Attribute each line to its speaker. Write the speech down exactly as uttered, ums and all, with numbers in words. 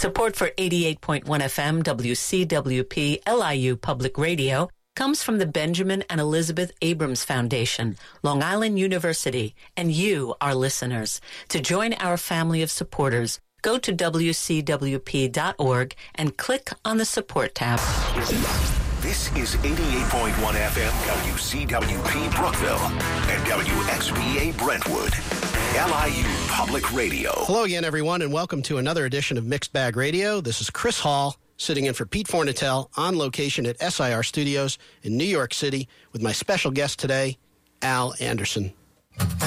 Speaker 1: Support for eighty-eight point one F M W C W P L I U Public Radio comes from the Benjamin and Elizabeth Abrams Foundation, Long Island University, and you, our listeners. To join our family of supporters, go to W C W P dot org and click on the Support tab.
Speaker 2: This is eighty-eight point one F M W C W P Brookville and W X B A Brentwood. L I U Public Radio.
Speaker 3: Hello again, everyone, and welcome to another edition of Mixed Bag Radio. This is Chris Hall, sitting in for Pete Fornatel on location at S I R Studios in New York City with my special guest today, Al Anderson.